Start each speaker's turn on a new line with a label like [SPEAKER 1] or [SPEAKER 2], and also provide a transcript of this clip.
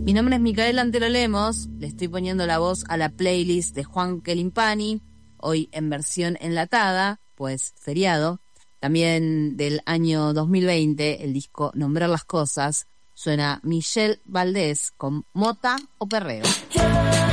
[SPEAKER 1] Mi nombre es Micaela Antero Lemos, le estoy poniendo la voz a la playlist de Juan Quelimpani, hoy en versión enlatada, pues feriado. También del año 2020, el disco Nombrar las Cosas, suena Michelle Valdés con Mota o Perreo.